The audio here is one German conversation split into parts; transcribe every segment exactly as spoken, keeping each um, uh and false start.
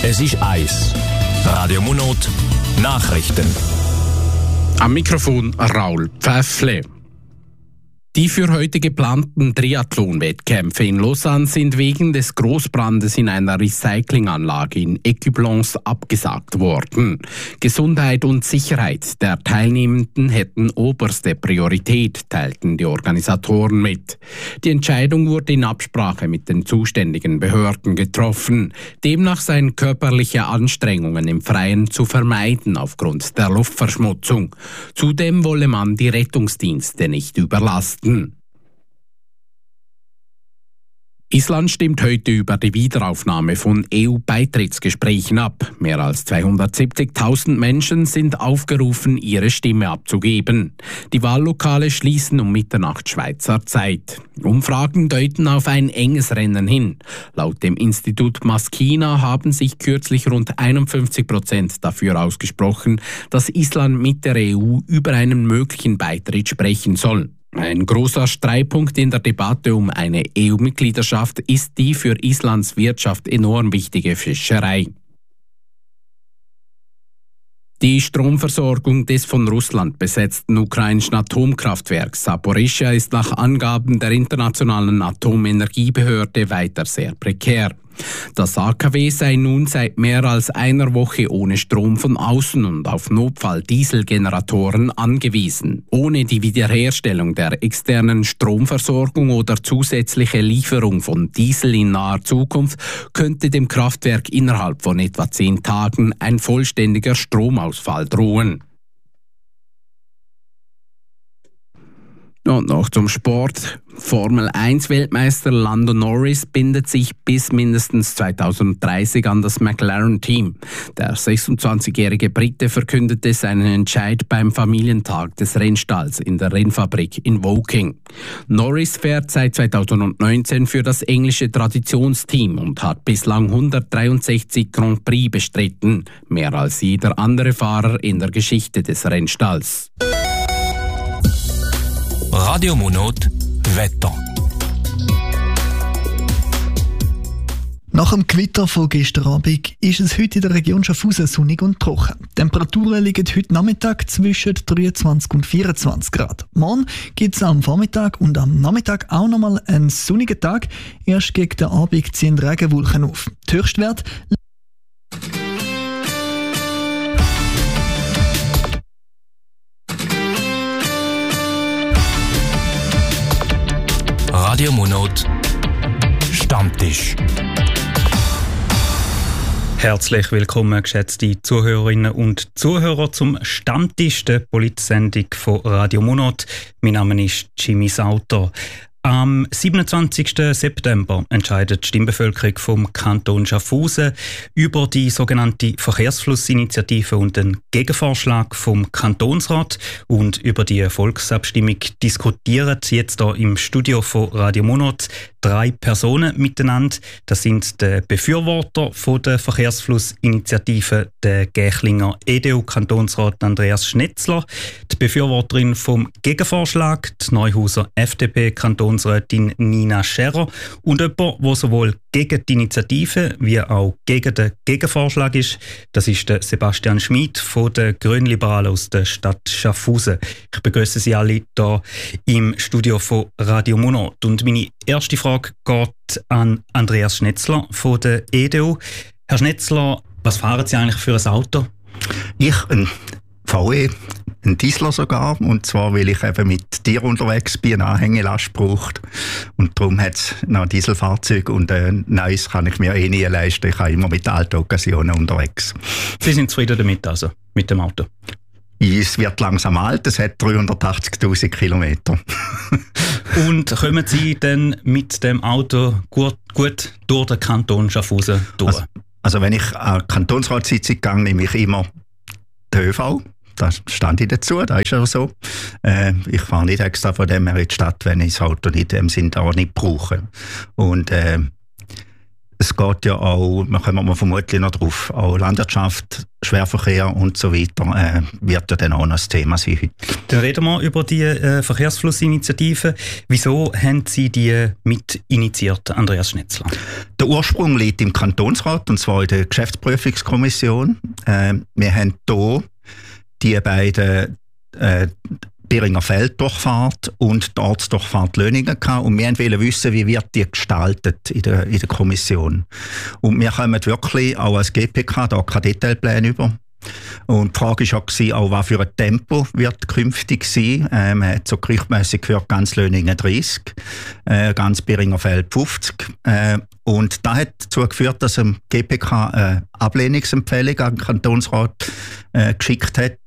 Es ist eins. Radio Monot Nachrichten. Am Mikrofon Raul Pfäffle. Die für heute geplanten Triathlon-Wettkämpfe in Lausanne sind wegen des Großbrandes in einer Recyclinganlage in Écublens abgesagt worden. Gesundheit und Sicherheit der Teilnehmenden hätten oberste Priorität, teilten die Organisatoren mit. Die Entscheidung wurde in Absprache mit den zuständigen Behörden getroffen. Demnach seien körperliche Anstrengungen im Freien zu vermeiden aufgrund der Luftverschmutzung. Zudem wolle man die Rettungsdienste nicht überlasten. Island stimmt heute über die Wiederaufnahme von E U-Beitrittsgesprächen ab. Mehr als zweihundertsiebzigtausend Menschen sind aufgerufen, ihre Stimme abzugeben. Die Wahllokale schließen um Mitternacht Schweizer Zeit. Umfragen deuten auf ein enges Rennen hin. Laut dem Institut Maskina haben sich kürzlich rund einundfünfzig Prozent dafür ausgesprochen, dass Island mit der E U über einen möglichen Beitritt sprechen soll. Ein großer Streitpunkt in der Debatte um eine E U-Mitgliedschaft ist die für Islands Wirtschaft enorm wichtige Fischerei. Die Stromversorgung des von Russland besetzten ukrainischen Atomkraftwerks Saporischschja ist nach Angaben der Internationalen Atomenergiebehörde weiter sehr prekär. Das A K W sei nun seit mehr als einer Woche ohne Strom von außen und auf Notfall-Dieselgeneratoren angewiesen. Ohne die Wiederherstellung der externen Stromversorgung oder zusätzliche Lieferung von Diesel in naher Zukunft könnte dem Kraftwerk innerhalb von etwa zehn Tagen ein vollständiger Stromausfall drohen. Und noch zum Sport. Formel eins Weltmeister Lando Norris bindet sich bis mindestens zweitausenddreißig an das McLaren-Team. Der sechsundzwanzigjährige Brite verkündete seinen Entscheid beim Familientag des Rennstalls in der Rennfabrik in Woking. Norris fährt seit zweitausendneunzehn für das englische Traditionsteam und hat bislang hundertdreiundsechzig Grand Prix bestritten, mehr als jeder andere Fahrer in der Geschichte des Rennstalls. Radio Monot Wetter. Nach dem Gewitter von gestern Abend ist es heute in der Region Schaffhausen sonnig und trocken. Die Temperaturen liegen heute Nachmittag zwischen dreiundzwanzig und vierundzwanzig Grad. Morgen gibt es am Vormittag und am Nachmittag auch nochmal einen sonnigen Tag. Erst gegen den Abend ziehen Regenwolken auf. Die Höchstwerte Radio Monot Stammtisch. Herzlich willkommen, geschätzte Zuhörerinnen und Zuhörer, zum Stammtisch der Polizsendung von Radio Monot. Mein Name ist Jimmy Sauter. Am siebenundzwanzigsten September entscheidet die Stimmbevölkerung vom Kanton Schaffhausen über die sogenannte Verkehrsflussinitiative und den Gegenvorschlag vom Kantonsrat. Und über die Volksabstimmung diskutieren jetzt hier im Studio von Radio Monot drei Personen miteinander. Das sind der Befürworter von der Verkehrsflussinitiative, der Gächlinger E D U-Kantonsrat Andreas Schnetzler, die Befürworterin vom Gegenvorschlag, die Neuhauser F D P-Kantonsrätin Nina Scherrer und jemand, der sowohl gegen die Initiative wie auch gegen den Gegenvorschlag ist. Das ist der Sebastian Schmid von den Grünliberalen aus der Stadt Schaffhausen. Ich begrüße Sie alle hier im Studio von Radio Monot. Und meine erste Frage geht an Andreas Schnetzler von der E D U. Herr Schnetzler, was fahren Sie eigentlich für ein Auto? Ich, ein V W, ein Diesel sogar. Und zwar, weil ich eben mit dir unterwegs bin, eine Anhängelast braucht. Und darum hat es noch ein Dieselfahrzeug. Und ein neues kann ich mir eh nie leisten. Ich habe immer mit alten Occasionen unterwegs. Sie sind zufrieden damit, also, mit dem Auto? Es wird langsam alt, es hat dreihundertachtzigtausend Kilometer. Und kommen Sie dann mit dem Auto gut, gut durch den Kanton Schaffhausen durch? Also, also wenn ich an die Kantonsratssitzung gehe, nehme ich immer den ÖV. Da stand ich dazu, da ist ja so. Äh, ich fahre nicht extra von dem her in die Stadt, wenn ich das Auto nicht im Sinn auch nicht brauche. Und äh, es geht ja auch, wir kommen mal vermutlich noch drauf, auch Landwirtschaft, Schwerverkehr und so weiter, äh, wird ja dann auch noch ein Thema sein heute. Dann reden wir über die äh, Verkehrsflussinitiative. Wieso haben Sie die mit initiiert, Andreas Schnetzler? Der Ursprung liegt im Kantonsrat, und zwar in der Geschäftsprüfungskommission. Äh, wir haben hier die beiden äh, Biringer Felddurchfahrt und die Ortsdurchfahrt Löningen gehabt. Und wir wollten wissen, wie wird die gestaltet in der, in der Kommission. Und wir kommen wirklich auch als G P K da keine Detailpläne über. Und die Frage war auch, auch was für ein Tempo wird künftig sein. Äh, man hat so gerichtmässig gehört, ganz Löningen dreißig, äh, ganz Biringer Feld fünfzig. Äh, und das hat dazu geführt, dass ein G P K eine Ablehnungsempfehlung an den Kantonsrat äh, geschickt hat.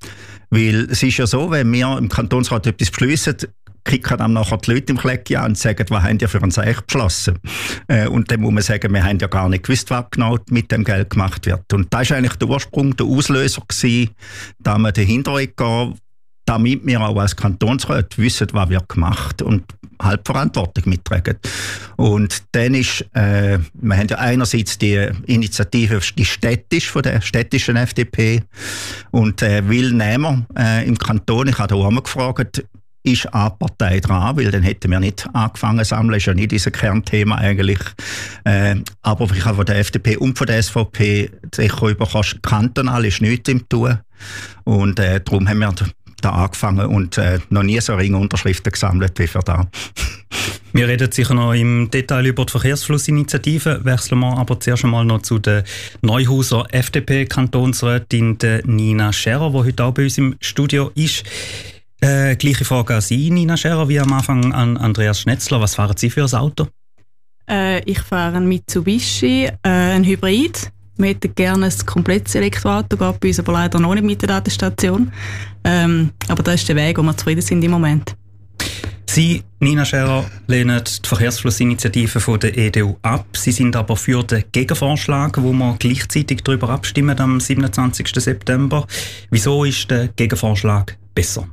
Weil es ist ja so, wenn wir im Kantonsrat etwas beschliessen, kicken dann nachher die Leute im Klecki an und sagen, was haben die für ein Seich beschlossen? Äh, und dann muss man sagen, wir haben ja gar nicht gewusst, was genau mit dem Geld gemacht wird. Und das war eigentlich der Ursprung, der Auslöser gewesen, da wir dahinter gehen, damit wir auch als Kantonsrat wissen, was wird gemacht und halt Verantwortung mittragen. Und dann ist, äh, wir haben ja einerseits die Initiative, die städtisch, von der städtischen F D P, und äh, will nehmen äh, im Kanton, ich habe da auch mal gefragt, ist eine Partei dran, weil dann hätten wir nicht angefangen zu sammeln, ist ja nicht unser Kernthema eigentlich. Äh, aber ich habe von der F D P und von der S V P das Echo bekommen, kantonal ist nichts im Tun. Und äh, darum haben wir da angefangen und äh, noch nie so Ringe Unterschriften gesammelt wie für da. Wir reden sicher noch im Detail über die Verkehrsflussinitiative, wechseln wir aber zuerst einmal noch zu der Neuhauser F D P-Kantonsrätin Nina Scherer, die heute auch bei uns im Studio ist. Äh, gleiche Frage an Sie, Nina Scherer, wie am Anfang an Andreas Schnetzler. Was fahren Sie für ein Auto? Äh, ich fahre einen Mitsubishi, äh, ein Hybrid. Wir hätten gerne ein komplettes Elektroauto, geht bei uns aber leider noch nicht mit der Ladestation. Ähm, aber das ist der Weg, wo wir zufrieden sind im Moment. Sie, Nina Scherer, lehnen die Verkehrsflussinitiative von der E D U ab. Sie sind aber für den Gegenvorschlag, wo wir gleichzeitig darüber abstimmen am siebenundzwanzigsten September. Wieso ist der Gegenvorschlag besser?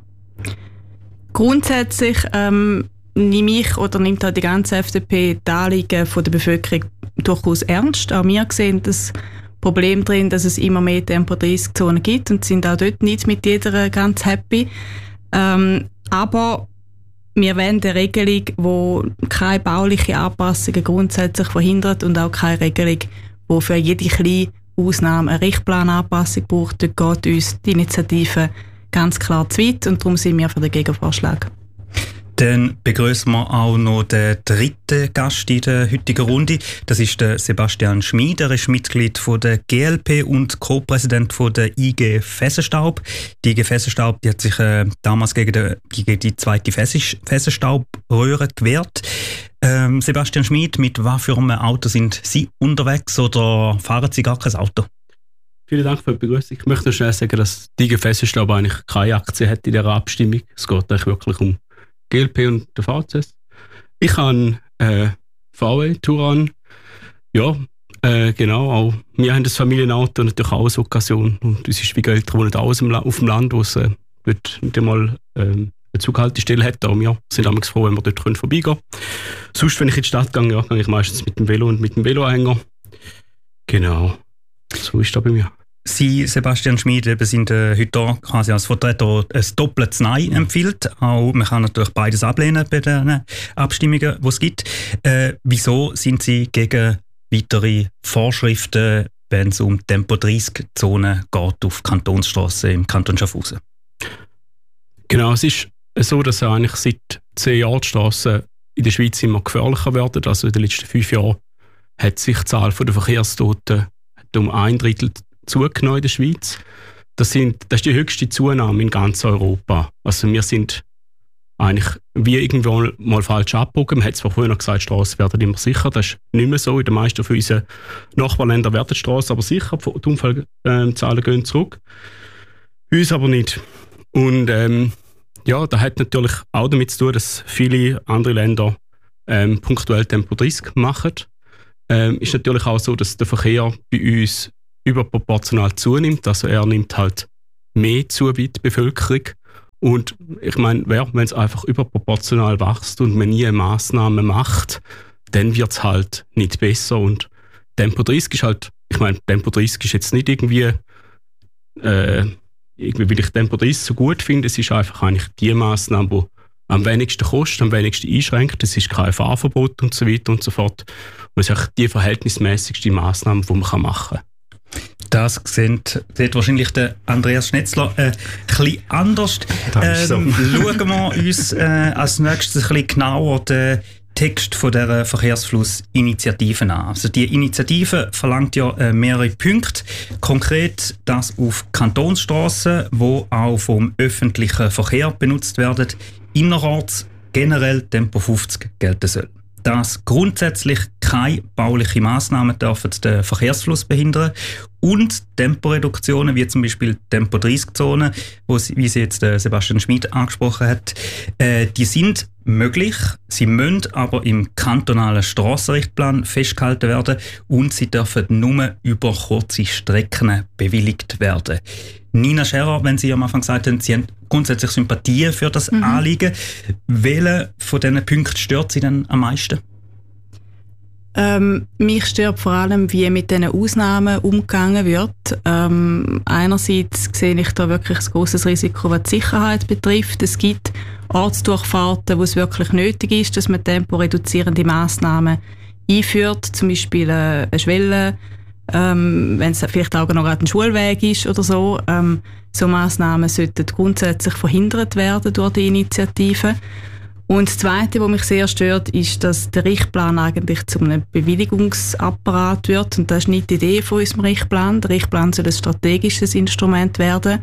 Grundsätzlich ähm, nehme ich oder nimmt auch die ganze F D P die Anliegen von der Bevölkerung durchaus ernst. Auch wir sehen das Problem drin, dass es immer mehr Tempo dreißig Zonen gibt und sind auch dort nicht mit jeder ganz happy. Ähm, aber wir wollen eine Regelung, die keine bauliche Anpassungen grundsätzlich verhindert und auch keine Regelung, die für jede kleine Ausnahme eine Richtplananpassung braucht. Dort geht uns die Initiative ganz klar zu weit und darum sind wir für den Gegenvorschlag. Dann begrüßen wir auch noch den dritten Gast in der heutigen Runde. Das ist der Sebastian Schmid. Er ist Mitglied von der G L P und Co-Präsident von der I G Fessenstaub. Die I G Fessenstaub, die hat sich äh, damals gegen die, gegen die zweite Fessenstaubröhre gewehrt. Ähm, Sebastian Schmid, mit was für einem Auto sind Sie unterwegs oder fahren Sie gar kein Auto? Vielen Dank für die Begrüßung. Ich möchte noch schnell sagen, dass die I G Fessenstaub eigentlich keine Aktie hat in dieser Abstimmung. Es geht eigentlich wirklich um G L P und der V Z S. Ich habe äh, V W Touran. Ja, äh, genau. Auch wir haben das Familienauto natürlich auch als Occasion. Und unsere Schwiegereltern wohnen auch auf dem Land, wo es äh, nicht einmal äh, eine Zughaltestelle hat. Auch wir sind damals froh, wenn wir dort vorbeigehen können. Sonst, wenn ich in die Stadt gehe, ja, gehe ich meistens mit dem Velo und mit dem Veloanhänger. Genau. So ist das bei mir. Sie, Sebastian Schmid, sind äh, heute hier quasi als Vertreter ein doppeltes Nein empfiehlt. Auch, man kann natürlich beides ablehnen bei den Abstimmungen, die es gibt. Äh, wieso sind Sie gegen weitere Vorschriften, wenn es um Tempo dreißig Zonen geht auf Kantonsstrassen im Kanton Schaffhausen? Genau, es ist so, dass eigentlich seit zehn Jahren die Strassen in der Schweiz immer gefährlicher werden. Also in den letzten fünf Jahren hat sich die Zahl der Verkehrstoten um ein Drittel zugenommen in der Schweiz. Das, sind, das ist die höchste Zunahme in ganz Europa. Also wir sind eigentlich wie irgendwo mal falsch abgebogen. Man hat zwar früher noch gesagt, Strassen werden immer sicher. Das ist nicht mehr so. In den meisten von unseren Nachbarländern werden die Strassen aber sicher. Die Unfallzahlen gehen zurück. Uns aber nicht. Und ähm, ja, das hat natürlich auch damit zu tun, dass viele andere Länder ähm, punktuell Tempo dreißig machen. Ähm, ist natürlich auch so, dass der Verkehr bei uns überproportional zunimmt. Also er nimmt halt mehr zu wie die Bevölkerung. Und ich meine, wenn es einfach überproportional wächst und man nie Massnahmen macht, dann wird es halt nicht besser. Und Tempo dreißig ist halt, ich meine, Tempo dreißig ist jetzt nicht irgendwie, äh, irgendwie, weil ich Tempo dreißig so gut finde, es ist einfach eigentlich die Massnahme, die am wenigsten kostet, am wenigsten einschränkt. Es ist kein Fahrverbot und so weiter und so fort. Und es ist auch die verhältnismäßigste Massnahme, die man machen kann. Das sieht, sieht wahrscheinlich der Andreas Schnetzler äh, ein bisschen anders. Ähm, so. Schauen wir uns äh, als nächstes ein bisschen genauer den Text von der Verkehrsflussinitiative an. Also die Initiative verlangt ja äh, mehrere Punkte. Konkret das auf Kantonsstrassen, die auch vom öffentlichen Verkehr benutzt werden, innerorts generell Tempo fünfzig gelten soll. Dass grundsätzlich keine baulichen Massnahmen dürfen den Verkehrsfluss behindern und Temporeduktionen, wie zum Beispiel Tempo dreißig Zonen, wo sie, wie sie jetzt Sebastian Schmid angesprochen hat, äh, die sind möglich, sie müssen aber im kantonalen Strassenrichtplan festgehalten werden und sie dürfen nur über kurze Strecken bewilligt werden. Nina Scherer, wenn Sie am Anfang gesagt haben, Sie haben grundsätzlich Sympathie für das mhm. Anliegen, welche von diesen Punkten stört Sie denn am meisten? Ähm, mich stört vor allem, wie mit diesen Ausnahmen umgegangen wird. Ähm, einerseits sehe ich da wirklich ein grosses Risiko, was die Sicherheit betrifft. Es gibt Ortsdurchfahrten, wo es wirklich nötig ist, dass man temporeduzierende Massnahmen einführt, zum Beispiel äh, eine Schwelle, ähm, wenn es vielleicht auch noch ein Schulweg ist oder so. Ähm, so Massnahmen sollten grundsätzlich verhindert werden durch die Initiative. Und das Zweite, was mich sehr stört, ist, dass der Richtplan eigentlich zu einem Bewilligungsapparat wird. Und das ist nicht die Idee von unserem Richtplan. Der Richtplan soll ein strategisches Instrument werden.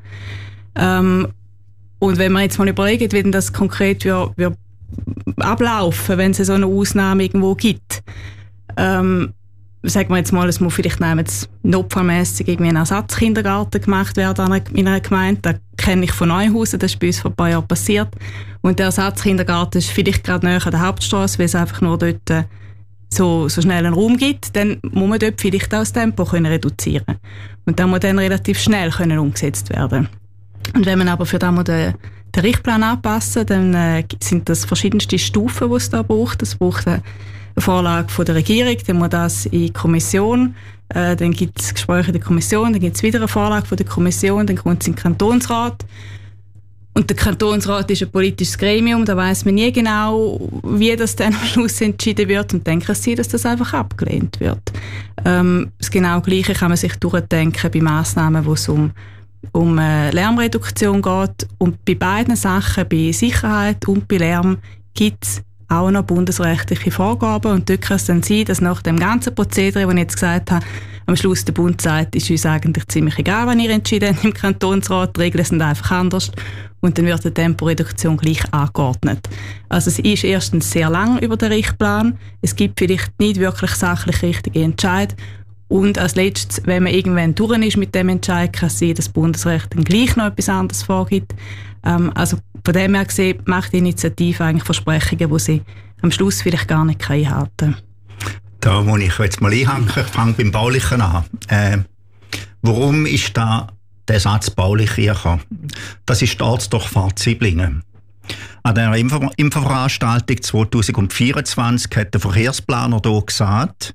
Ähm, und wenn man jetzt mal überlegt, wie denn das konkret wird, wird ablaufen, wenn es so eine Ausnahme irgendwo gibt. Ähm, sagen wir jetzt mal, es muss vielleicht jetzt notfallmässig irgendwie ein Ersatzkindergarten gemacht werden in einer Gemeinde. Das kenne ich von Neuhausen, das ist bei uns vor ein paar Jahren passiert. Und der Ersatzkindergarten ist vielleicht gerade näher an der Hauptstrasse, weil es einfach nur dort äh, so, so schnell einen Raum gibt. Dann muss man dort vielleicht auch das Tempo können reduzieren. Und das muss dann relativ schnell können umgesetzt werden. Und wenn man aber für das den, den Richtplan anpassen, dann äh, sind das verschiedenste Stufen, die es da braucht. Es braucht eine Vorlage von der Regierung, dann muss das in die Kommission, äh, dann gibt es Gespräche in der Kommission, dann gibt es wieder eine Vorlage von der Kommission, dann kommt es in den Kantonsrat. Und der Kantonsrat ist ein politisches Gremium, da weiss man nie genau, wie das dann am Schluss entschieden wird, und dann kann es sein, dass das einfach abgelehnt wird. Ähm, das genau Gleiche kann man sich durchdenken bei Massnahmen, wo es um, um äh, Lärmreduktion geht. Und bei beiden Sachen, bei Sicherheit und bei Lärm, gibt es auch noch bundesrechtliche Vorgaben, und dort kann es dann sein, dass nach dem ganzen Prozedere, das ich jetzt gesagt habe, am Schluss der Bund sagt, ist uns eigentlich ziemlich egal, wenn ihr entschieden habt im Kantonsrat, die Regeln sind einfach anders, und dann wird die Temporeduktion gleich angeordnet. Also es ist erstens sehr lang über den Richtplan, es gibt vielleicht nicht wirklich sachlich richtige Entscheid, und als letztes, wenn man irgendwann durch ist mit dem Entscheid, kann es sein, dass das Bundesrecht dann gleich noch etwas anderes vorgibt. Ähm, also von dem her gesehen macht die Initiative eigentlich Versprechungen, die sie am Schluss vielleicht gar nicht einhalten kann. Da muss ich jetzt mal einhaken, ich fange beim Baulichen an. Äh, warum ist da der Satz baulich hergekommen? Das ist die Ortsdurchfahrt Siblingen. An der Info- Infoveranstaltung zwanzig vierundzwanzig hat der Verkehrsplaner hier gesagt,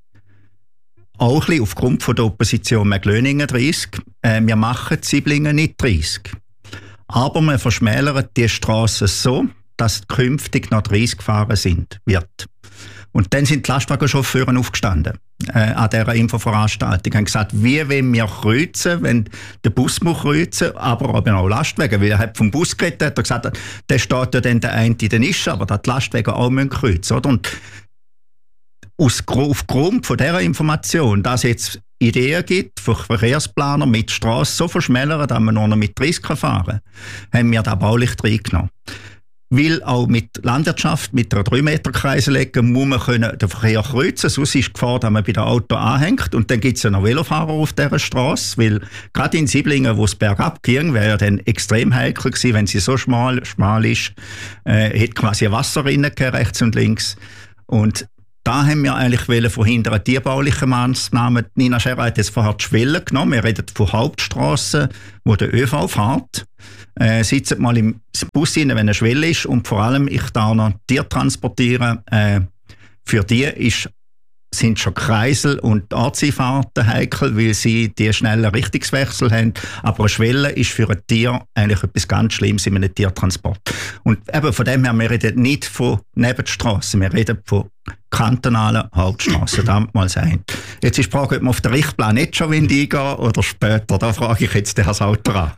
auch ein bisschen aufgrund von der Opposition Möglöningen dreißig, äh, wir machen Siblingen nicht dreißig. Aber wir verschmälern die Strasse so, dass künftig noch dreißig gefahren sind, wird. Und dann sind die Lastwagenchauffeure aufgestanden äh, an dieser Infoveranstaltung. Haben gesagt, wie wollen wir kreuzen, wenn der Bus muss kreuzen, aber auch Lastwagen. Weil er hat vom Bus geredet, hat er gesagt, der steht ja dann der eine in der Nische, aber dass die Lastwagen auch kreuzen müssen. Oder? Und aus, aufgrund von dieser Information, dass jetzt Ideen gibt für Verkehrsplaner mit Strassen so verschmälern, dass man nur noch mit dreißig fahren kann, haben wir da baulich reingenommen. Weil auch mit Landwirtschaft, mit einer drei Meter Kreisel muss man können den Verkehr kreuzen, sonst ist die Gefahr, dass man bei dem Auto anhängt. Und dann gibt es ja noch Velofahrer auf dieser Strasse, weil gerade in Siblingen, wo es bergab ging, wäre ja dann extrem heikel gewesen, wenn sie so schmal, schmal ist, äh, hätte quasi ein Wasser reingegeben, rechts und links. Und da haben wir eigentlich verhindern, die baulichen Massnahmen. Nina Scherer hat jetzt vorher die Schwelle genommen. Wir reden von Hauptstrassen, wo der ÖV fährt. Äh, sitzt mal im Bus rein, wenn eine Schwelle ist. Und vor allem, ich darf noch Tier transportieren. Äh, Für die ist sind schon Kreisel und Ortseinfahrten heikel, weil sie die schnellen Richtungswechsel haben. Aber eine Schwelle ist für ein Tier eigentlich etwas ganz Schlimmes in einem Tiertransport. Und eben von dem her, wir reden nicht von Nebenstrassen, wir reden von kantonalen Hauptstrassen, das mal sein. Jetzt ist die Frage, ob man auf den Richtplan nicht schon eingehen oder später. Da frage ich jetzt den Herrn Sauter an.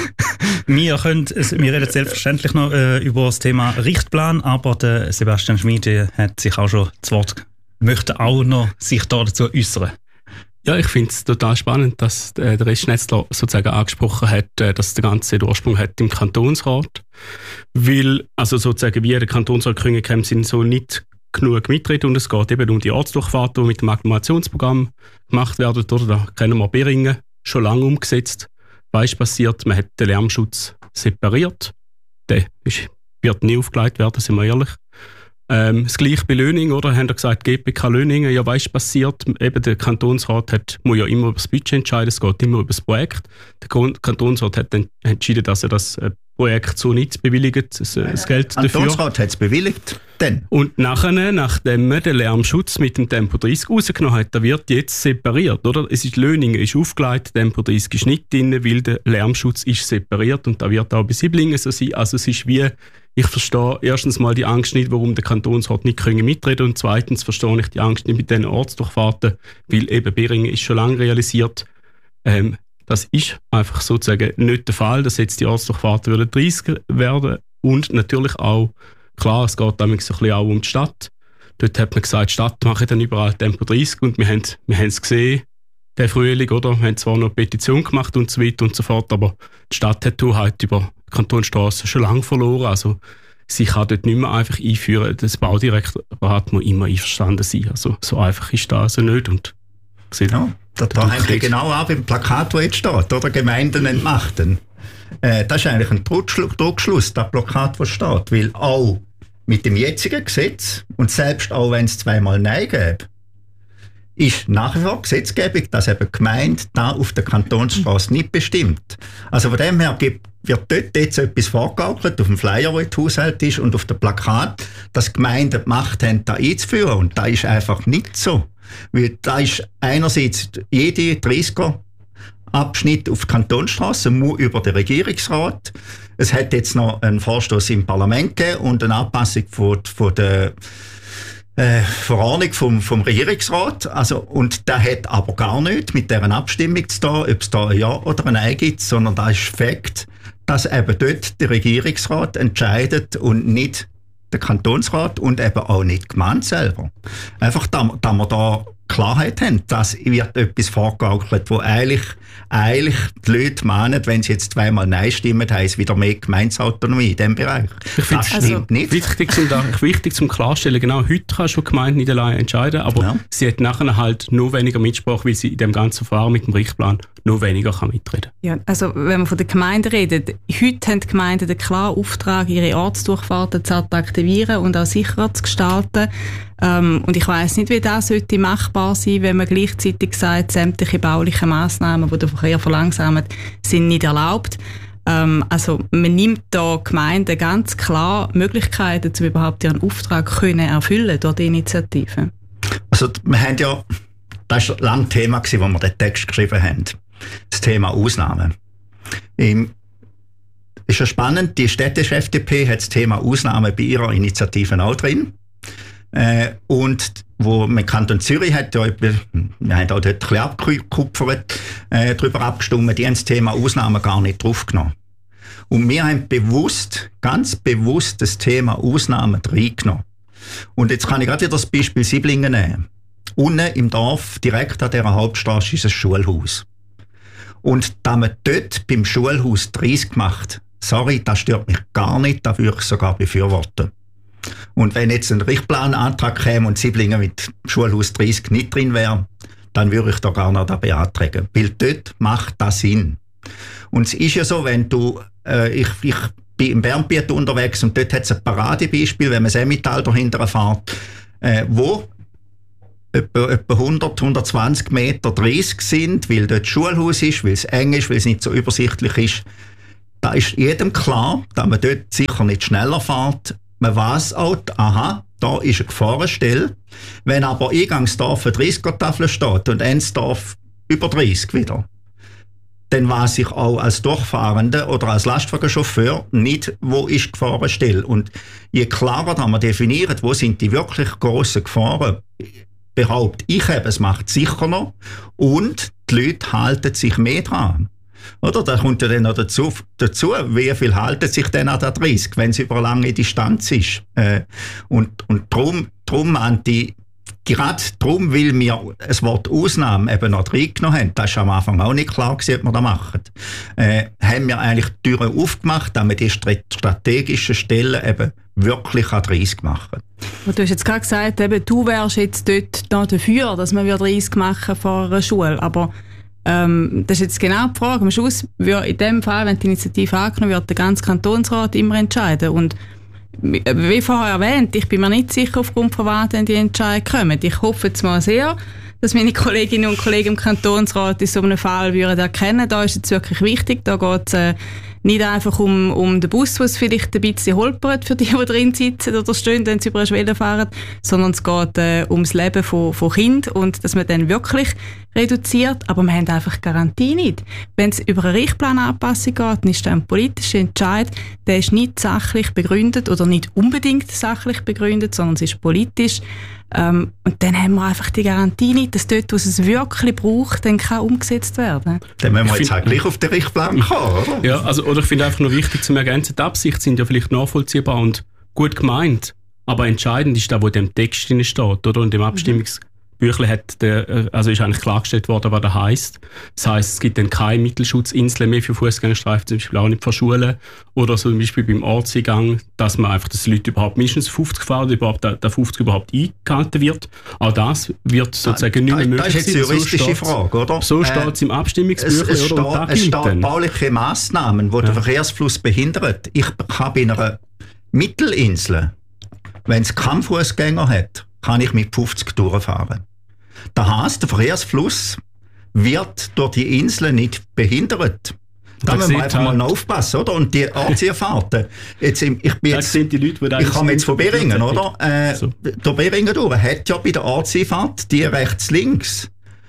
wir, können, wir reden selbstverständlich noch äh, über das Thema Richtplan, aber der Sebastian Schmid hat sich auch schon zu Wort möchte auch noch sich da dazu äußern. Ja, ich finde es total spannend, dass äh, der Rest Schnetzler sozusagen angesprochen hat, äh, dass der ganze Ursprung hat im Kantonsrat. Weil, also sozusagen wie der Kantonsrat Königheim sind so nicht genug Mitglieder und es geht eben um die Ortsdurchfahrten, die mit dem Agglomerationsprogramm gemacht werden. Oder da kennen wir Beringen schon lange umgesetzt. Was ist passiert? Man hat den Lärmschutz separiert. Der ist, wird nie aufgelegt werden, sind wir ehrlich. Ähm, das gleiche bei Löningen, oder? Haben wir gesagt, G P K Löningen, ja, was ist passiert? Eben der Kantonsrat hat, muss ja immer über das Budget entscheiden, es geht immer über das Projekt. Der Kantonsrat hat dann entschieden, dass er das Projekt so nicht bewilligt, das, das Geld dafür. Der Kantonsrat hat es bewilligt, dann. Und nachher, nachdem man den Lärmschutz mit dem Tempo dreißig rausgenommen hat, da wird jetzt separiert, oder? Es ist, Löningen ist aufgelegt, Tempo dreißig ist nicht drin, weil der Lärmschutz ist separiert und da wird auch bei Sieblingen so sein. Also es ist wie, ich verstehe erstens mal die Angst nicht, warum der Kantonsrat nicht mitreden können und zweitens verstehe ich die Angst nicht mit diesen Ortsdurchfahrten, weil eben Beringen ist schon lange realisiert. Ähm, das ist einfach sozusagen nicht der Fall, dass jetzt die Ortsdurchfahrten würden dreißig werden und natürlich auch, klar, es geht damit so ein bisschen auch um die Stadt. Dort hat man gesagt, die Stadt macht dann überall Tempo dreißig und wir haben, wir haben es gesehen, der Frühling, oder? Wir haben zwar noch eine Petition gemacht und so weiter und so fort, aber die Stadt hat halt über die Kantonsstrasse schon lange verloren. Also sie kann dort nicht mehr einfach einführen. Das Baudirektorat muss immer einverstanden sein. Also so einfach ist das also nicht. Und ja, da, da haben wir genau auch beim Plakat, das jetzt steht, oder? Gemeinden entmachten. Äh, das ist eigentlich ein Druckschluss, das Plakat, das steht. Weil auch mit dem jetzigen Gesetz und selbst auch wenn es zweimal Nein gäbe, ist nach wie vor Gesetzgebung, dass eben die Gemeinde da auf der Kantonsstrasse nicht bestimmt. Also von dem her gibt, wird dort jetzt etwas vorgegaukelt, auf dem Flyer, wo in der Haushalt ist, und auf dem Plakat, dass die Gemeinden die Macht haben, da einzuführen. Und das ist einfach nicht so. Weil da ist einerseits jede dreißiger Abschnitt auf der Kantonsstrasse muss über den Regierungsrat. Es hat jetzt noch einen Vorstoß im Parlament gegeben und eine Anpassung von, von der Äh, Verordnung vom, vom Regierungsrat, also, und der hat aber gar nichts mit deren Abstimmung zu tun, ob es da ein Ja oder ein Nein gibt, sondern da ist Fakt, dass eben dort der Regierungsrat entscheidet und nicht der Kantonsrat und eben auch nicht die Gemeinde selber. Einfach, dass wir da Klarheit haben, dass wird etwas vorgegaukelt, wo eigentlich, eigentlich die Leute meinen, wenn sie jetzt zweimal Nein stimmen, heisst wieder mehr Gemeindeautonomie in diesem Bereich. Ich finde es also nicht. Wichtig zum, wichtig zum Klarstellen, genau, heute kann schon die Gemeinde nicht allein entscheiden, aber ja. Sie hat nachher halt noch weniger Mitsprache, weil sie in dem ganzen Verfahren mit dem Richtplan noch weniger kann mitreden. Ja, also wenn wir von der Gemeinde reden, heute haben die Gemeinden den klaren Auftrag, ihre Ortsdurchfahrten zu attraktivieren und auch sicherer zu gestalten. Ähm, und ich weiss nicht, wie das sollte machbar sein, wenn man gleichzeitig sagt, sämtliche bauliche Massnahmen, die den Verkehr verlangsamen, sind nicht erlaubt. Ähm, also man nimmt da Gemeinden ganz klar Möglichkeiten, um überhaupt ihren Auftrag können erfüllen durch die Initiative. Also wir haben ja, das war ein langes Thema, als wir den Text geschrieben haben, das Thema Ausnahmen. Im ist ja spannend, die städtische F D P hat das Thema Ausnahmen bei ihrer Initiative auch drin. Äh, und wo man Kanton Zürich hat, ja, wir haben auch dort ein bisschen abgekupfert, äh, darüber abgestimmt, die haben das Thema Ausnahmen gar nicht draufgenommen. Und wir haben bewusst, ganz bewusst das Thema Ausnahmen reingenommen. Und jetzt kann ich gerade wieder das Beispiel Sieblingen nehmen. Unten im Dorf, direkt an dieser Hauptstraße, ist ein Schulhaus. Und da man dort beim Schulhaus dreißig macht, sorry, das stört mich gar nicht, das würde ich sogar befürworten. Und wenn jetzt ein Richtplanantrag käme und Sieblingen mit Schulhaus dreißig nicht drin wäre, dann würde ich da gar nicht beantragen. Weil dort macht das Sinn. Und es ist ja so, wenn du, äh, ich, ich bin im Bernbiet unterwegs und dort hat es ein Paradebeispiel, wenn man das Emmental dahinter fährt, äh, wo etwa, etwa hundert, hundertzwanzig Meter dreißig sind, weil dort Schulhaus ist, weil es eng ist, weil es nicht so übersichtlich ist. Da ist jedem klar, dass man dort sicher nicht schneller fährt. Man weiss auch, aha, da ist eine Gefahrenstelle. Wenn aber Eingangsdorf eine dreißiger-Tafel steht und Endsdorf über dreißig wieder, dann weiss ich auch als Durchfahrender oder als Lastwagenchauffeur nicht, wo ist die Gefahrenstelle. Und je klarer da man definiert, wo sind die wirklich grossen Gefahren, behaupte ich eben, es macht sicher noch und die Leute halten sich mehr dran. Oder? Da kommt ja dann noch dazu, dazu wie viel halten sich denn an der dreißig, wenn es über eine lange Distanz ist. Äh, und und darum, darum anti Gerade darum, weil wir das Wort Ausnahme eben noch reingenommen haben, das war am Anfang auch nicht klar gewesen, ob wir das machen, äh, haben wir eigentlich die Türen aufgemacht, damit die strategischen Stellen eben wirklich an dreißig machen. Und du hast jetzt gerade gesagt, eben, du wärst jetzt dort noch dafür, dass wir dreißig machen vor einer Schule, aber ähm, das ist jetzt genau die Frage. Am Schluss würde in dem Fall, wenn die Initiative angenommen wird, der ganze Kantonsrat immer entscheiden. Und wie vorher erwähnt, ich bin mir nicht sicher, aufgrund von was denn die Entscheidungen kommen. Ich hoffe jetzt mal sehr, dass meine Kolleginnen und Kollegen im Kantonsrat in so einem Fall würden erkennen, da ist jetzt wirklich wichtig, da geht es äh, nicht einfach um, um den Bus, wo es vielleicht ein bisschen holpert für die, die drin sitzen oder stehen, wenn sie über eine Schwelle fahren, sondern es geht äh, ums Leben von, von Kindern und dass man dann wirklich reduziert, aber wir haben einfach Garantie nicht. Wenn es über eine Richtplananpassung geht, dann ist das ein politischer Entscheid, der ist nicht sachlich begründet oder nicht unbedingt sachlich begründet, sondern es ist politisch. Ähm, und dann haben wir einfach die Garantie nicht, dass dort, wo es es wirklich braucht, dann kann umgesetzt werden. Dann müssen wir jetzt halt gleich auf den Richtplan kommen, oder? Ja, also, oder ich finde einfach noch wichtig zu ergänzen, die Absichten sind ja vielleicht nachvollziehbar und gut gemeint, aber entscheidend ist das, was in dem Text drin steht, oder? Und im Abstimmungsbüchlein hat der, also ist eigentlich klargestellt worden, was das heisst. Das heisst, es gibt dann keine Mittelschutzinseln mehr für Fußgängerstreifen, zum Beispiel auch nicht für Schulen. Oder so zum Beispiel beim Ortseingang, dass man einfach, dass die Leute überhaupt mindestens fünfzig fahren, oder überhaupt der fünfzig überhaupt eingehalten wird. Auch das wird sozusagen nicht mehr möglich sein. Das ist jetzt eine juristische so Frage, oder? So steht es im Abstimmungsbüchlein. Es, es, oder? Es steht, es steht bauliche Massnahmen, die ja. den Verkehrsfluss behindern. Ich kann bei einer Mittelinsel, wenn es keinen Fußgänger hat, kann ich mit fünfzig durchfahren. Das heisst, der Verkehrsfluss wird durch die Inseln nicht behindert. Da müssen wir einfach halt mal aufpassen, oder? Und die Anziehfahrten. Jetzt, ich bin jetzt, sind die Leute, die ich komme jetzt von Beringen, oder? Äh, so. Der Beringen durch hat ja bei der Anziehfahrt die rechts-links.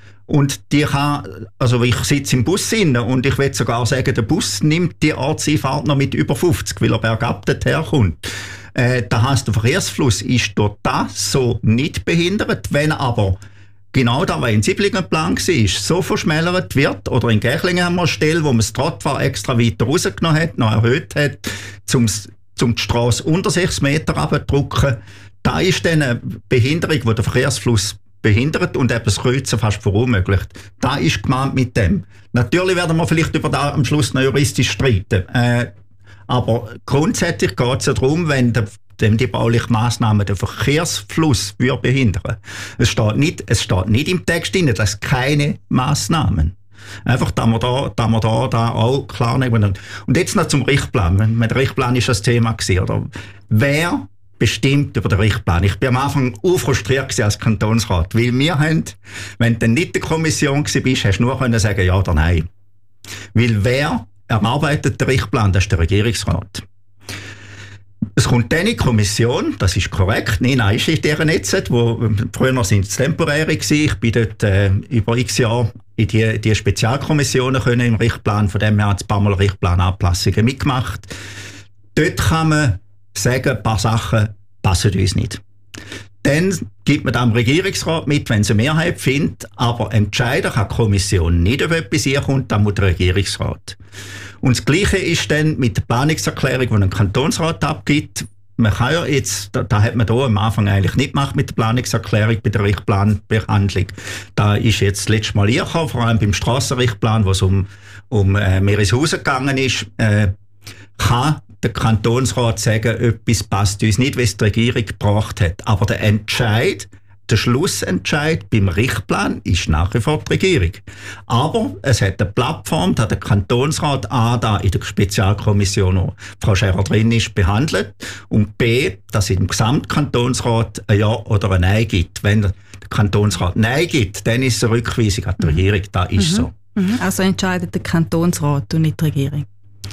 Und die kann, also ich sitze im Bus drin und ich will sogar sagen, der Bus nimmt die Anziehfahrt noch mit über fünfzig, weil er bergab dorthin kommt. Äh, das heisst, der Verkehrsfluss ist durch das so nicht behindert, wenn aber genau da, was in Sieblingen Plan war, so verschmälert wird, oder in Gächlingen haben wir eine Stelle, wo man das Trottfahr extra weiter rausgenommen hat, noch erhöht hat, um, um die Strasse unter sechs Meter runterzudrücken. Da ist dann eine Behinderung, die den Verkehrsfluss behindert und eben das Kreuzen fast verunmöglicht. Da ist gemeint mit dem. Natürlich werden wir vielleicht über das am Schluss noch juristisch streiten. Äh, aber grundsätzlich geht es ja darum, wenn der dem die baulichen Massnahmen den Verkehrsfluss behindern. Es steht nicht, es steht nicht im Text drin, dass keine Massnahmen. Einfach, dass wir da, dass wir da, da auch klar nehmen. Und jetzt noch zum Richtplan. Der Richtplan ist das Thema gewesen, oder? Wer bestimmt über den Richtplan? Ich bin am Anfang auch frustriert als Kantonsrat, weil wir haben, wenn du nicht in der Kommission warst, hast du nur können sagen ja oder nein. Weil wer erarbeitet den Richtplan? Das ist der Regierungsrat. Es kommt dann in die Kommission, das ist korrekt, Nina ist in deren Netze, wo früher sind es temporäre gewesen. Ich bin dort äh, über x Jahre in die, die Spezialkommissionen können im Richtplan, von dem her hat es ein paar Mal Richtplananpassungen mitgemacht. Dort kann man sagen, ein paar Sachen passen uns nicht. Dann gibt man dem Regierungsrat mit, wenn es eine Mehrheit findet, aber entscheiden kann die Kommission nicht, ob etwas hier kommt, dann muss der Regierungsrat. Und das Gleiche ist dann mit der Planungserklärung, die ein Kantonsrat abgibt. Man kann ja jetzt, da, da hat man da am Anfang eigentlich nicht gemacht mit der Planungserklärung bei der Richtplanbehandlung. Da ist jetzt das letzte Mal hier gekommen, vor allem beim Strassenrichtplan, wo es um, um äh, Meereshausen gegangen ist, äh, kann der Kantonsrat sagen, etwas passt uns nicht, wie es die Regierung gebracht hat. Aber der Entscheid, der Schlussentscheid beim Richtplan ist nach wie vor die Regierung. Aber es hat eine Plattform, da der Kantonsrat A da in der Spezialkommission, wo Frau Scherer drin ist, behandelt und B, dass es im Gesamtkantonsrat ein Ja oder ein Nein gibt. Wenn der Kantonsrat Nein gibt, dann ist es eine Rückweisung an die Regierung. Das ist mhm. so. Also entscheidet der Kantonsrat und nicht die Regierung?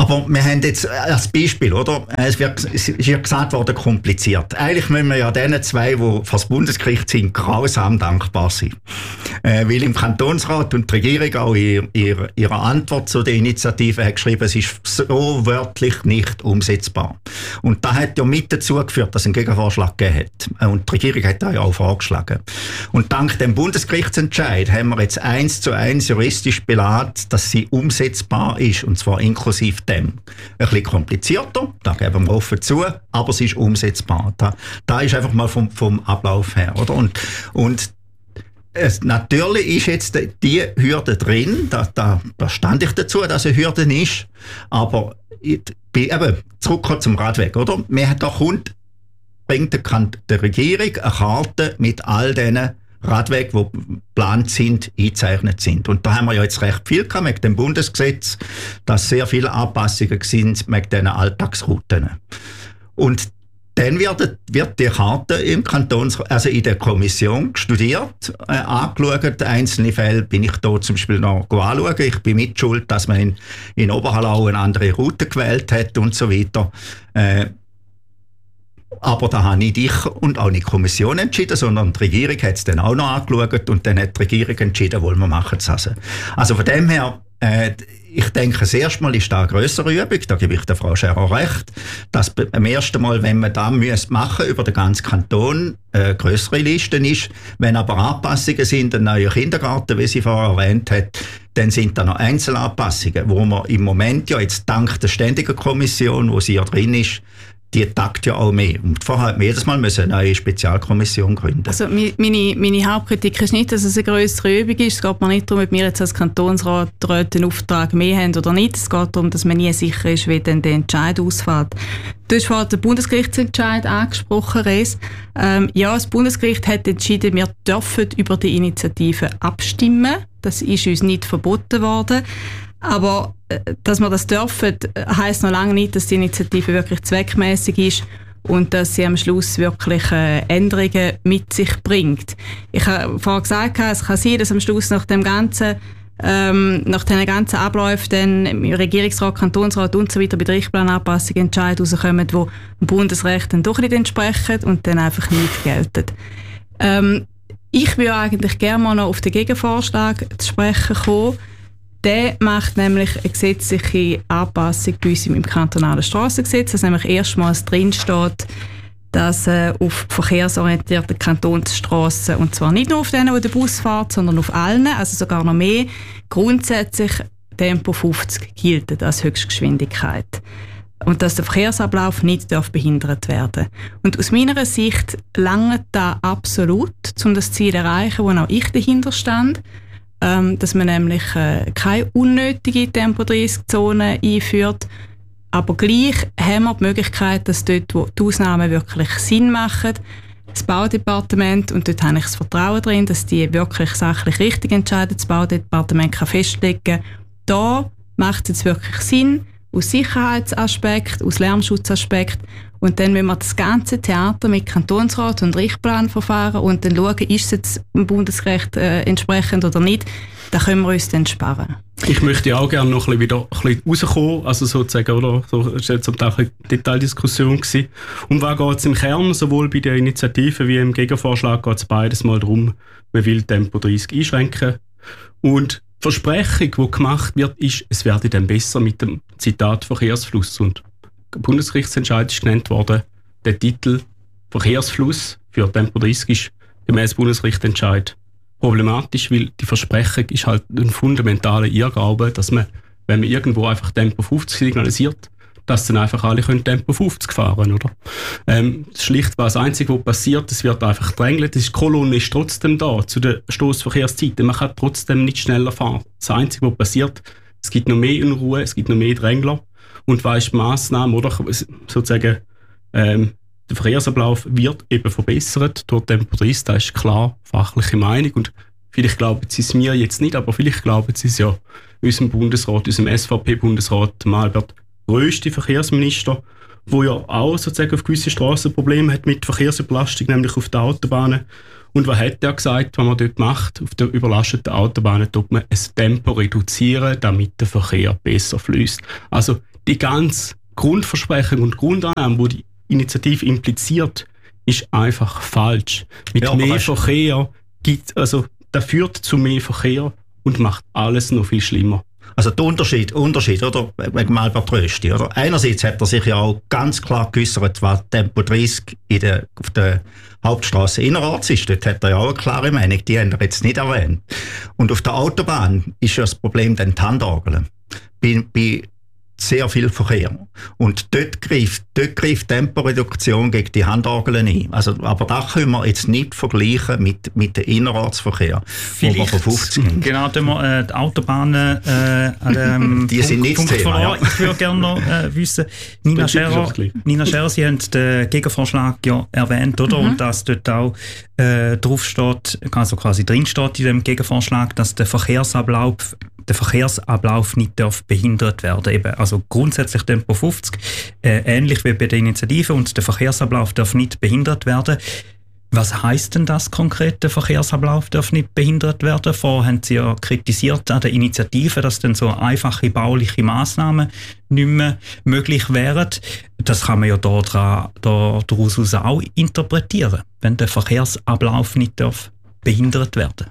Aber wir haben jetzt als Beispiel, oder? Es, wird, es ist ja gesagt worden, kompliziert. Eigentlich müssen wir ja denen zwei, die vor das Bundesgericht sind, grausam dankbar sein. Äh, weil im Kantonsrat und die Regierung auch in ihrer, ihrer Antwort zu der Initiative hat geschrieben, es ist so wörtlich nicht umsetzbar. Und das hat ja mit dazu geführt, dass es einen Gegenvorschlag gegeben hat. Und die Regierung hat das ja auch vorgeschlagen. Und dank dem Bundesgerichtsentscheid haben wir jetzt eins zu eins juristisch belegt, dass sie umsetzbar ist, und zwar inklusive dem. Ein bisschen komplizierter, da geben wir offen zu, aber es ist umsetzbar. Da, da ist einfach mal vom, vom Ablauf her, oder? Und, und es, natürlich ist jetzt die Hürde drin, da, da, da stand ich dazu, dass eine Hürde ist, aber ich, eben, zurück zum Radweg, oder? Wir, da kommt, bringt der, der Regierung eine Karte mit all diesen Radwege, die geplant sind, eingezeichnet sind. Und da haben wir ja jetzt recht viel gehabt mit dem Bundesgesetz, dass sehr viele Anpassungen sind mit diesen Alltagsrouten. Und dann wird, wird die Karte im Kantons, also in der Kommission studiert, äh, angeschaut. Einzelne Fälle bin ich da zum Beispiel noch anschauen. Ich bin mitschuld, dass man in, in Oberhallau eine andere Route gewählt hat und so weiter. Äh, Aber da habe nicht ich und auch nicht die Kommission entschieden, sondern die Regierung hat es dann auch noch angeschaut und dann hat die Regierung entschieden, wollen wir machen es also. Also von dem her, äh, ich denke, das erste Mal ist da eine grössere Übung, da gebe ich der Frau Scherer recht, dass beim ersten Mal, wenn man das müsste machen über den ganzen Kanton, äh, grössere Listen ist. Wenn aber Anpassungen sind, ein neuer Kindergarten, wie sie vorher erwähnt hat, dann sind da noch Einzelanpassungen, wo man im Moment ja jetzt dank der Ständigen Kommission, wo sie ja drin ist, die tagt ja auch mehr. Und vorher hat man jedes Mal eine neue Spezialkommission gründen. Also meine, meine Hauptkritik ist nicht, dass es eine grössere Übung ist. Es geht mir nicht darum, ob wir jetzt als Kantonsrat den Auftrag mehr haben oder nicht. Es geht darum, dass man nie sicher ist, wie dann der Entscheid ausfällt. Du hast vorhin den Bundesgerichtsentscheid angesprochen, Rees. Ähm, ja, das Bundesgericht hat entschieden, wir dürfen über die Initiative abstimmen. Das ist uns nicht verboten worden. Aber dass wir das dürfen, heisst noch lange nicht, dass die Initiative wirklich zweckmäßig ist und dass sie am Schluss wirklich äh, Änderungen mit sich bringt. Ich habe vorher gesagt, es kann sein, dass am Schluss nach dem ganzen, ähm, nach den ganzen Abläufen dann im Regierungsrat, Kantonsrat und so weiter bei der Richtplananpassung Entscheide rauskommen, die dem Bundesrecht dann doch nicht entsprechen und dann einfach nicht gelten. Ähm, ich würde eigentlich gerne mal noch auf den Gegenvorschlag zu sprechen kommen. Der macht nämlich eine gesetzliche Anpassung bei uns im kantonalen Strassengesetz, dass nämlich erstmals drin steht, dass äh, auf verkehrsorientierten Kantonsstrassen, und zwar nicht nur auf denen, wo der Bus fährt, sondern auf allen, also sogar noch mehr, grundsätzlich Tempo fünfzig gilt als Höchstgeschwindigkeit. Und dass der Verkehrsablauf nicht darf behindert werden. Und aus meiner Sicht langt da absolut, um das Ziel zu erreichen, wo auch ich dahinter stand, ähm, dass man nämlich äh, keine unnötige Tempo dreißig Zonen einführt. Aber gleich haben wir die Möglichkeit, dass dort, wo die Ausnahmen wirklich Sinn machen, das Baudepartement, und dort habe ich das Vertrauen drin, dass die wirklich sachlich richtig entscheiden, das Baudepartement kann festlegen, da macht es jetzt wirklich Sinn, aus Sicherheitsaspekt, aus Lärmschutzaspekt. Und dann müssen wir das ganze Theater mit Kantonsrat und Richtplanverfahren und dann schauen, ist es jetzt im Bundesrecht äh, entsprechend oder nicht. Da können wir uns dann sparen. Ich möchte auch gerne noch ein bisschen wieder ein bisschen rauskommen, also sozusagen, oder? So ist jetzt zum Teil eine Detaildiskussion gewesen. Um was geht es im Kern? Sowohl bei der Initiative wie im Gegenvorschlag geht es beides mal darum, man will Tempo dreißig einschränken. Und die Versprechung, die gemacht wird, ist, es werde dann besser mit dem Zitat Verkehrsfluss. Und der Bundesgerichtsentscheid ist genannt worden, der Titel Verkehrsfluss für Tempo dreißig ist gemäß Bundesgerichtsentscheid problematisch, weil die Versprechung ist halt ein fundamentaler Irrglaube, dass man, wenn man irgendwo einfach Tempo fünfzig signalisiert, dass dann einfach alle können Tempo fünfzig fahren, oder? Ähm, schlicht war das Einzige, was passiert, es wird einfach drängelt, die Kolonne ist trotzdem da, zu den Stossverkehrszeiten, man kann trotzdem nicht schneller fahren. Das Einzige, was passiert, es gibt noch mehr Unruhe, es gibt noch mehr Drängler, und was ist die Massnahme, oder? Sozusagen, ähm, der Verkehrsablauf wird eben verbessert durch Tempo dreißig, das ist klar fachliche Meinung, und vielleicht glauben sie es mir jetzt nicht, aber vielleicht glauben sie es ja unserem Bundesrat, unserem S V P-Bundesrat Albert Rösti, Verkehrsminister, der ja auch sozusagen auf gewisse Strassen Probleme hat mit Verkehrsüberlastung, nämlich auf den Autobahnen. Und was hat er gesagt, was man dort macht? Auf den überlasteten Autobahnen tut man ein Tempo reduzieren, damit der Verkehr besser fließt. Also die ganze Grundversprechung und Grundannahme, die die Initiative impliziert, ist einfach falsch. Mit ja, mehr Verkehr gibt, also das führt zu mehr Verkehr und macht alles noch viel schlimmer. Also der Unterschied, Unterschied oder? Wegen Albert Rösti, oder? Einerseits hat er sich ja auch ganz klar geäussert, was Tempo dreißig in der, auf der Hauptstrasse innerorts ist. Dort hat er ja auch eine klare Meinung, die haben er jetzt nicht erwähnt. Und auf der Autobahn ist ja das Problem dann die Handorgeln. Bei, bei sehr viel Verkehr. Und dort greift, dort greift Temporeduktion gegen die Handorgeln ein. Also, aber das können wir jetzt nicht vergleichen mit, mit dem Innerortsverkehr, Vielleicht, wo wir von fünfzig haben. Genau, wir, äh, die Autobahnen äh, an dem die sind nicht Punkt Thema, ja. Ich würde gerne noch äh, wissen, Nina Scherer, Nina Scherer, Sie haben den Gegenvorschlag ja erwähnt, oder? Mhm. Und dass dort auch äh, drauf steht, also quasi drin steht in dem Gegenvorschlag, dass der Verkehrsablauf der Verkehrsablauf nicht darf behindert werden. Eben, also grundsätzlich Tempo fünfzig, äh, ähnlich wie bei der Initiative, und der Verkehrsablauf darf nicht behindert werden. Was heisst denn das konkret, der Verkehrsablauf darf nicht behindert werden? Vorher haben Sie ja kritisiert an der Initiative, dass dann so einfache bauliche Massnahmen nicht mehr möglich wären. Das kann man ja da, da, daraus auch interpretieren, wenn der Verkehrsablauf nicht darf behindert werden.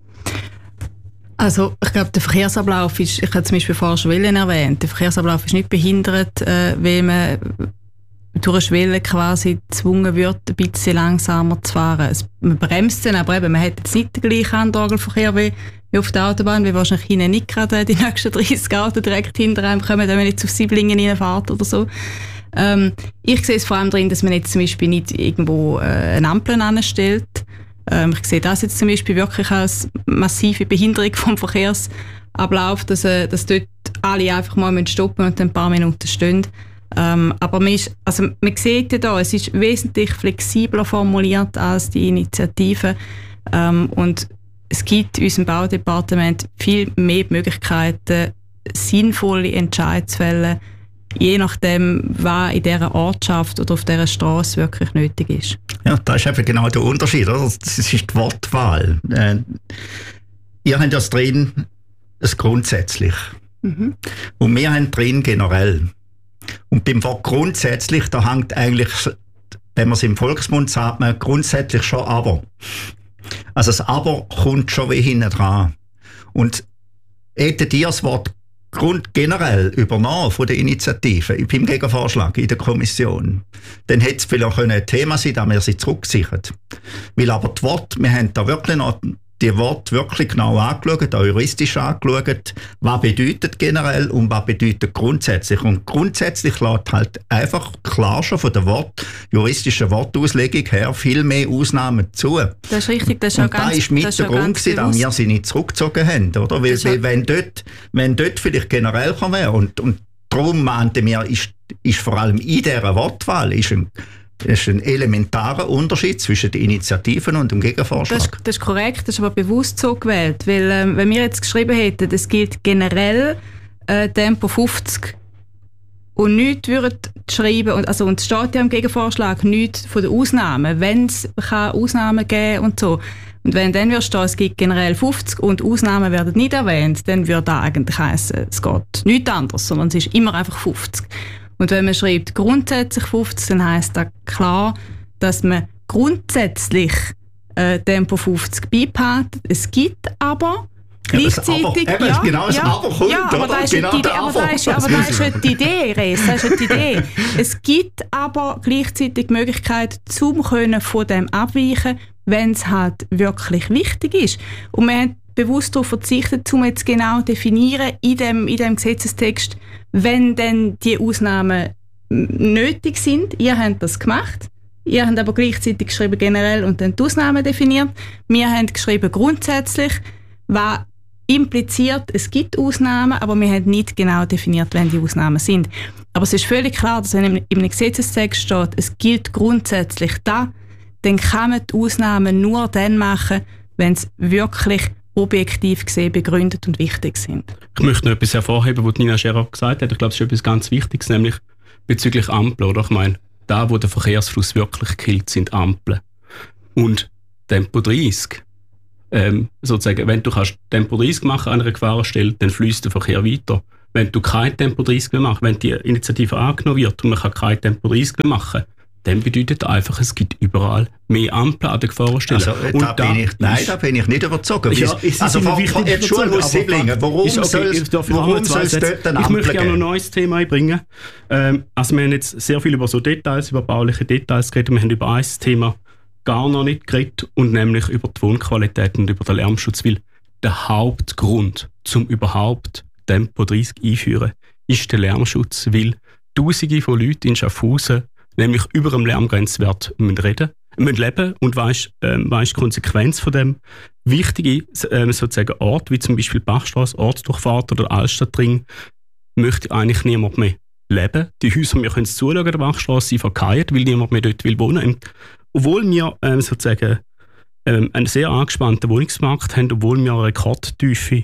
Also ich glaube, der Verkehrsablauf ist, ich habe zum Beispiel vorher Schwellen erwähnt, der Verkehrsablauf ist nicht behindert, äh, weil man durch eine Schwelle quasi gezwungen wird, ein bisschen langsamer zu fahren. Es, man bremst dann, aber eben, man hat jetzt nicht den gleichen Handorgelverkehr wie, wie auf der Autobahn, weil wahrscheinlich hinten nicht gerade die nächsten dreissig Autos direkt hinter einem kommen, wenn man jetzt auf Sieblingen reinfährt oder so. Ähm, ich sehe es vor allem darin, dass man jetzt zum Beispiel nicht irgendwo äh, eine Ampel anstellt. Ähm, ich sehe das jetzt zum Beispiel wirklich als massive Behinderung vom Verkehrsablauf, dass, äh, dass dort alle einfach mal stoppen und ein paar Minuten stehen. Ähm, aber man, ist, also man sieht ja da, es ist wesentlich flexibler formuliert als die Initiative. Ähm, und es gibt in unserem Baudepartement viel mehr Möglichkeiten, sinnvolle Entscheidungen zu fällen, je nachdem, was in dieser Ortschaft oder auf dieser Straße wirklich nötig ist. Ja, das ist eben genau der Unterschied, oder? Das ist die Wortwahl. Äh, ihr habt das drin, das grundsätzlich. Mhm. Und wir haben drin generell. Und beim Wort grundsätzlich, da hängt eigentlich, wenn man es im Volksmund sagt, man grundsätzlich schon aber. Also das aber kommt schon wie hinten dran. Und hättet ihr das Wort Grund generell übernommen von der Initiative beim Gegenvorschlag in der Kommission, dann hätte es vielleicht ein Thema sein, dass wir sie zurücksichern. Weil aber die Worte, wir haben da wirklich noch die Worte wirklich genau angeschaut, auch juristisch angeschaut, was bedeutet generell und was bedeutet grundsätzlich. Und grundsätzlich lässt halt einfach klar schon von der Wort, juristischen Wortauslegung her viel mehr Ausnahmen zu. Das ist richtig, das ist auch und ganz das ist mit das der Grund gewesen, dass wir sie nicht zurückgezogen haben, oder? Weil, weil wenn, dort, wenn dort vielleicht generell kann wäre und, und darum meinten wir, ist, ist vor allem in dieser Wortwahl ist ein Das ist ein elementarer Unterschied zwischen den Initiativen und dem Gegenvorschlag. Das, das ist korrekt, das ist aber bewusst so gewählt. Weil, ähm, wenn wir jetzt geschrieben hätten, es gilt generell äh, Tempo fünfzig und nichts würden schreiben, und, also, und es steht ja im Gegenvorschlag nichts von den Ausnahmen, wenn es Ausnahmen geben und so. Und wenn dann würde stehen, es gibt generell fünfzig und Ausnahmen werden nicht erwähnt, dann würde das eigentlich heissen, es geht nichts anderes, sondern es ist immer einfach fünfzig. Und wenn man schreibt grundsätzlich fünfzig, dann heisst das klar, dass man grundsätzlich äh, Tempo fünfzig beipackt. Es gibt aber gleichzeitig... Ja, aber, eben, ja, genau, das ja, Aber kommt, ja, aber da ist genau die Idee, aber da ist, aber da ist nicht die Idee, Res, das ist nicht die Idee. Es gibt aber gleichzeitig die Möglichkeit, zum können von dem abweichen, wenn es halt wirklich wichtig ist. Und wir haben bewusst darauf verzichtet, um jetzt genau zu definieren in dem, in dem Gesetzestext, wenn denn die Ausnahmen nötig sind. Ihr habt das gemacht. Ihr habt aber gleichzeitig geschrieben generell und dann die Ausnahmen definiert. Wir haben geschrieben grundsätzlich, was impliziert, es gibt Ausnahmen, aber wir haben nicht genau definiert, wenn die Ausnahmen sind. Aber es ist völlig klar, dass wenn in einem Gesetzestext steht, es gilt grundsätzlich da, dann kann man die Ausnahmen nur dann machen, wenn es wirklich objektiv gesehen begründet und wichtig sind. Ich möchte noch etwas hervorheben, was Nina Scherer gesagt hat. Ich glaube, es ist etwas ganz Wichtiges, nämlich bezüglich Ampeln. Oder? Ich meine, da, wo der Verkehrsfluss wirklich killt, sind Ampeln. Und Tempo dreißig, ähm, sozusagen, wenn du kannst Tempo dreißig machen an einer Gefahrenstelle, dann fließt der Verkehr weiter. Wenn du kein Tempo dreißig mehr machst, wenn die Initiative angenommen wird und man kann kein Tempo dreißig mehr machen, dann bedeutet einfach, es gibt überall mehr Ampeln an den Gefahrenstellen. Also, da und da bin ich, nein, da bin ich nicht überzogen. Ja, es also von, von der Schule aus Siblingen, warum ist okay, soll es dort eine Ich möchte gerne geben? ein neues Thema einbringen. Ähm, also wir haben jetzt sehr viel über so Details, über bauliche Details geredet. Wir haben über ein Thema gar noch nicht geredet, und nämlich über die Wohnqualität und über den Lärmschutz. Weil der Hauptgrund, um überhaupt Tempo dreißig einführen, ist der Lärmschutz, weil Tausende von Leuten in Schaffhausen nämlich über dem Lärmgrenzwert müssen reden, müssen leben, und weisst, ähm, weisst die Konsequenz von dem. Wichtige ähm, sozusagen Orte, wie zum Beispiel Bachstrasse, Ortsdurchfahrt oder Altstadtring, möchte eigentlich niemand mehr leben. Die Häuser, wir können es zuschauen, der Bachstrasse, sind verkeilt, weil niemand mehr dort will wohnen. Und obwohl wir ähm, sozusagen ähm, einen sehr angespannten Wohnungsmarkt haben, obwohl wir eine rekordtiefe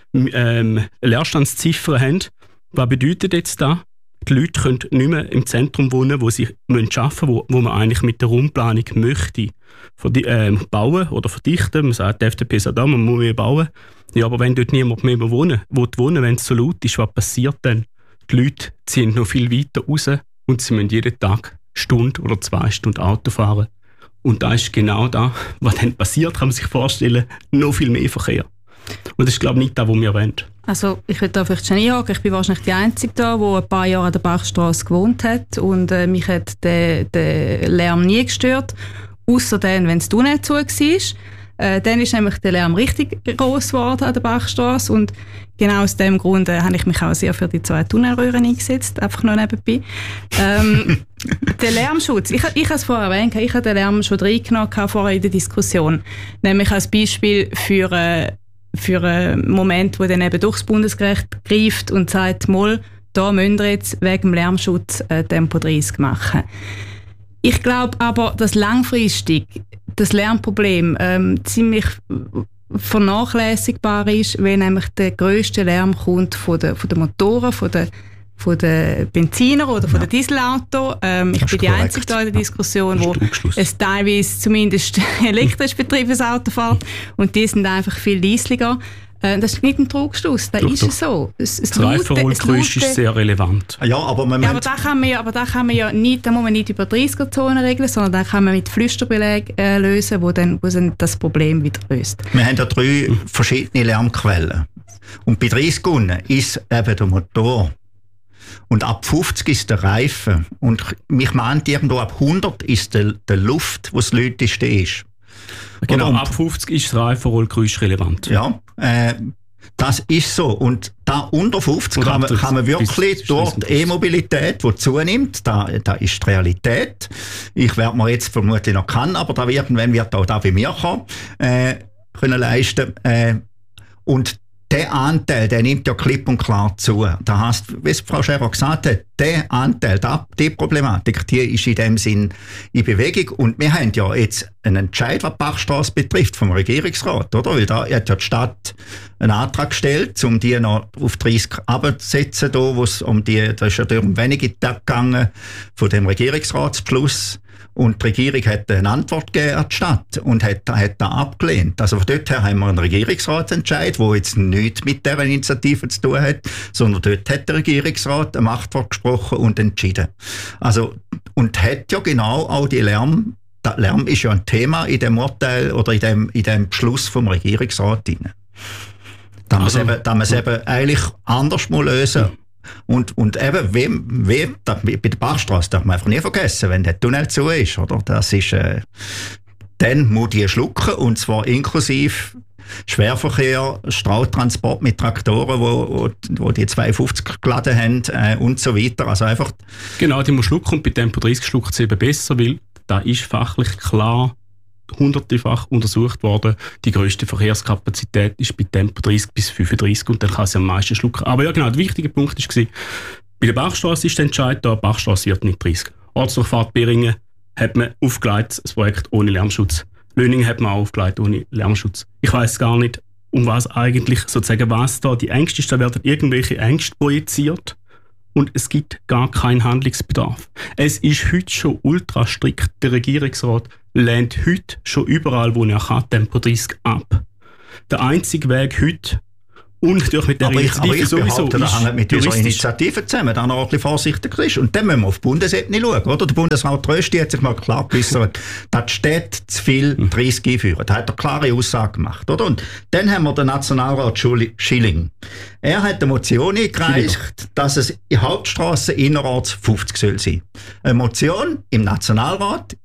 ähm, Leerstandsziffern haben, was bedeutet jetzt das? Die Leute können nicht mehr im Zentrum wohnen, wo sie arbeiten müssen, wo, wo man eigentlich mit der Raumplanung möchte verdi- äh, bauen oder verdichten. Man sagt, die F D P sagt, man muss mehr bauen. Ja, aber wenn dort niemand mehr wohnen will, wohnen, wenn es so laut ist, was passiert dann? Die Leute ziehen noch viel weiter raus und sie müssen jeden Tag eine Stunde oder zwei Stunden Auto fahren. Und da ist genau das, was dann passiert, kann man sich vorstellen, noch viel mehr Verkehr. Und das ist, glaube ich, nicht das, was wir wollen. Also ich würde da vielleicht schon einhaken. Ich bin wahrscheinlich die Einzige da, die ein paar Jahre an der Bachstrasse gewohnt hat, und äh, mich hat der, der Lärm nie gestört, außer dann, wenn das Tunnel zu war. Äh, dann ist nämlich der Lärm richtig gross geworden an der Bachstrasse, und genau aus dem Grund äh, habe ich mich auch sehr für die zwei Tunnelröhren eingesetzt, einfach noch nebenbei. Ähm, der Lärmschutz, ich, ich habe es vorher erwähnt, ich habe den Lärm schon reingenommen vorher in der Diskussion, nämlich als Beispiel für äh, für einen Moment, wo dann eben durchs Bundesgericht greift und sagt, mal, da müsst ihr jetzt wegen dem Lärmschutz äh, Tempo dreißig machen. Ich glaube aber, dass langfristig das Lärmproblem ähm, ziemlich vernachlässigbar ist, weil nämlich der grösste Lärm kommt von den, von den Motoren, von den von den Benziner oder von ja. den Dieselautos. Ähm, ich bin die korrekt. Einzige da in der Diskussion, wo es teilweise zumindest elektrisch betriebenes Auto fährt, und die sind einfach viel leislicher. Äh, das ist nicht ein Trugschluss, das doch, ist doch. so. Es, es das Reifenrollgeräusch ist sehr relevant. Ja, aber, man ja, aber da kann man ja, aber da kann man ja nicht, da muss man nicht über dreißiger-Zonen regeln, sondern da kann man mit Flüsterbelägen äh, lösen, wo dann, wo dann das Problem wieder löst. Wir haben ja drei verschiedene Lärmquellen. Und bei dreißig unten ist eben der Motor. Und ab fünfzig ist der Reifen. Und mich meint, irgendwo ab hundert ist der, der Luft, wo das lauteste ist. Genau, ab fünfzig ist das Reifenrollgeräusch relevant. Ja, äh, das ist so. Und da unter fünfzig kann man, kann man wirklich durch die E-Mobilität, die zunimmt, da, da ist die Realität. Ich werde mir jetzt vermutlich noch kann, aber da irgendwann wird auch da bei mir kommen, äh, können leisten. Äh, und der Anteil, der nimmt ja klipp und klar zu. Da heißt, wie es Frau Scherer gesagt hat, der Anteil, die Problematik, die ist in dem Sinn in Bewegung. Und wir haben ja jetzt einen Entscheid, was die Bachstrasse betrifft, vom Regierungsrat, oder? Weil da hat ja die Stadt einen Antrag gestellt, um die noch auf dreißig abzusetzen, da, wo es um die, da ist ja darum wenige Tage gegangen von dem Regierungsratsbeschluss. Und die Regierung hat eine Antwort gegeben an die Stadt und hat, hat das abgelehnt. Also von dort her haben wir einen Regierungsratsentscheid, der jetzt nichts mit dieser Initiative zu tun hat, sondern dort hat der Regierungsrat ein Machtwort gesprochen und entschieden. Also, und hat ja genau auch die Lärm, der Lärm ist ja ein Thema in dem Urteil oder in dem, in dem Beschluss vom Regierungsrat drin. Da also, man es eben, ja. eben eigentlich anders muss lösen muss. Und, und eben, wie, wie, da, bei der Bachstrasse darf man einfach nie vergessen, wenn der Tunnel zu ist, oder? Das ist, äh, dann muss die schlucken, und zwar inklusive Schwerverkehr, Strahltransport mit Traktoren, wo, wo, wo die zweihundertfünfzig geladen haben, äh, und so weiter. Also einfach. Genau, die muss schlucken, und bei Tempo dreißig schluckt sie eben besser, weil da ist fachlich klar hundertefach untersucht worden. Die grösste Verkehrskapazität ist bei Tempo dreißig bis fünfunddreißig, und dann kann sie am meisten schlucken. Aber ja, genau, der wichtige Punkt war, bei der Bachstrasse ist der Entscheid da, die Bachstrasse wird nicht dreißig. Ortsdurchfahrt Beringen hat man aufgelegt, das Projekt ohne Lärmschutz. Löningen hat man auch aufgelegt ohne Lärmschutz. Ich weiss gar nicht, um was eigentlich, sozusagen, was da die Ängste ist. Da werden irgendwelche Ängste projiziert, und es gibt gar keinen Handlungsbedarf. Es ist heute schon ultra strikt. Der Regierungsrat lehnt heute schon überall, wo er kann, Tempo dreißig ab. Der einzige Weg heute, Und natürlich mit der aber ich, aber Initiative ich sowieso behaupte, das hängt mit unserer juristisch- Initiative zusammen, da noch ein bisschen vorsichtig ist. Und dann müssen wir auf Bundesebene schauen, oder? Der Bundesrat Rösti hat sich mal klar geäussert, dass die Städte zu viel dreißig einführen. Da hat er klare Aussage gemacht, oder? Und dann haben wir den Nationalrat Schuli- Schilling. Er hat eine Motion eingereicht, dass es in Hauptstrassen innerorts fünfzig soll sein. Eine Motion im Nationalrat